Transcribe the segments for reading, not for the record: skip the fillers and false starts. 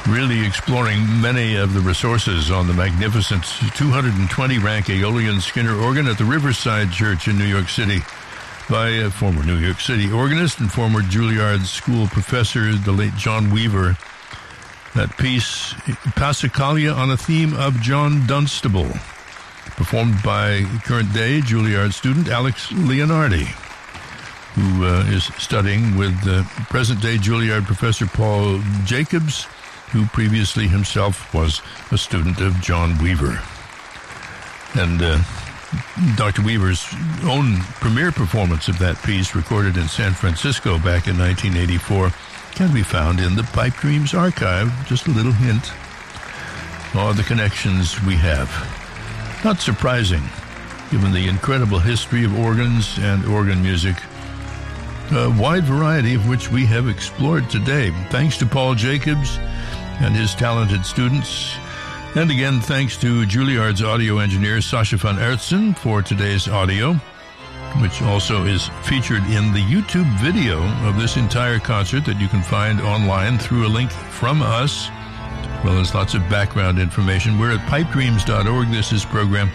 really exploring many of the resources on the magnificent 220 rank Aeolian Skinner organ at the Riverside Church in New York City by a former New York City organist and former Juilliard School professor, the late John Weaver. That piece, Passacaglia on a theme of John Dunstable, performed by current-day Juilliard student Alex Leonardi, who is studying with present-day Juilliard professor Paul Jacobs, who previously himself was a student of John Weaver. And Dr. Weaver's own premiere performance of that piece, recorded in San Francisco back in 1984, can be found in the Pipe Dreams archive. Just a little hint. All the connections we have. Not surprising, given the incredible history of organs and organ music, a wide variety of which we have explored today. Thanks to Paul Jacobs and his talented students. And again, thanks to Juilliard's audio engineer, Sasha van Aertsen, for today's audio, which also is featured in the YouTube video of this entire concert that you can find online through a link from us, as well as lots of background information. We're at pipedreams.org. This is program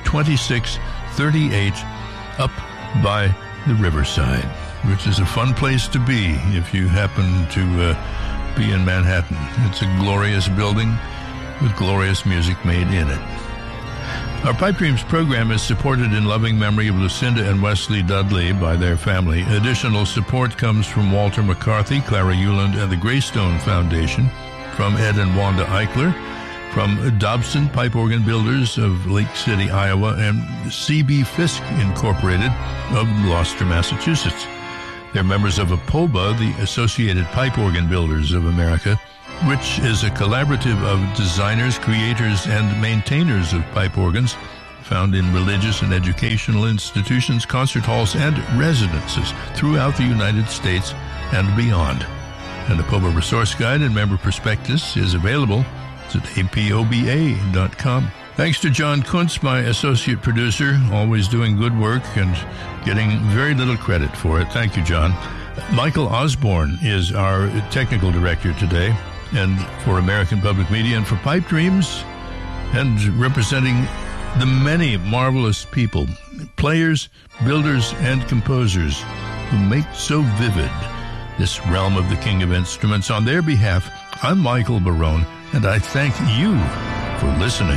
2638, Up by the Riverside, which is a fun place to be if you happen to be in Manhattan. It's a glorious building with glorious music made in it. Our Pipe Dreams program is supported in loving memory of Lucinda and Wesley Dudley by their family. Additional support comes from Walter McCarthy, Clara Euland, and the Greystone Foundation, from Ed and Wanda Eichler, from Dobson Pipe Organ Builders of Lake City, Iowa, and C.B. Fisk Incorporated of Gloucester, Massachusetts. They're members of APOBA, the Associated Pipe Organ Builders of America, which is a collaborative of designers, creators, and maintainers of pipe organs found in religious and educational institutions, concert halls, and residences throughout the United States and beyond. An APOBA resource guide and member prospectus is available. It's at apoba.com. Thanks to John Kuntz, my associate producer, always doing good work and getting very little credit for it. Thank you, John. Michael Osborne is our technical director today, and for American Public Media and for Pipe Dreams, and representing the many marvelous people, players, builders, and composers who make so vivid this realm of the King of Instruments. On their behalf, I'm Michael Barone, and I thank you for listening.